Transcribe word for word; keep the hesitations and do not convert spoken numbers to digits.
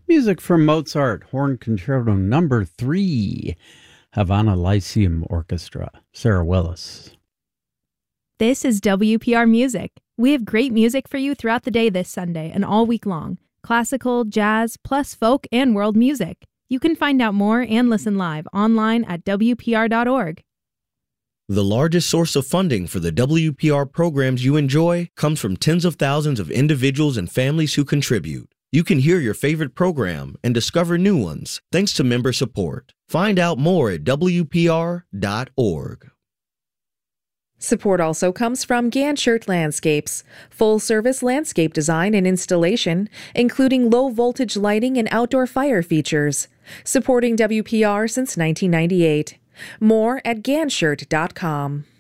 Music from Mozart, Horn Concerto Number Three, Havana Lyceum Orchestra. Sarah Willis. This is W P R Music. We have great music for you throughout the day this Sunday and all week long. Classical, jazz, plus folk and world music. You can find out more and listen live online at W P R dot org. The largest source of funding for the W P R programs you enjoy comes from tens of thousands of individuals and families who contribute. You can hear your favorite program and discover new ones thanks to member support. Find out more at W P R dot org. Support also comes from Ganshert Landscapes, full-service landscape design and installation, including low-voltage lighting and outdoor fire features. Supporting W P R since nineteen ninety-eight. More at ganshert dot com.